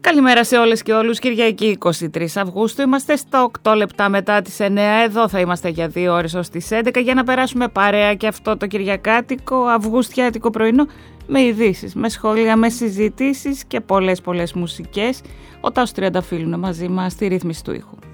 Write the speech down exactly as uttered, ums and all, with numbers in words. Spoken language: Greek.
Καλημέρα σε όλες και όλους. Κυριακή είκοσι τρεις Αυγούστου. Είμαστε στα οκτώ λεπτά μετά τις εννέα. Εδώ θα είμαστε για δύο ώρες ως τις έντεκα για να περάσουμε παρέα και αυτό το κυριακάτικο, αυγουστιάτικο πρωινό με ειδήσεις, με σχόλια, με συζητήσεις και πολλές πολλές μουσικές. Ο Τάσος Τριανταφύλλου είναι μαζί μας στη ρύθμιση του ήχου.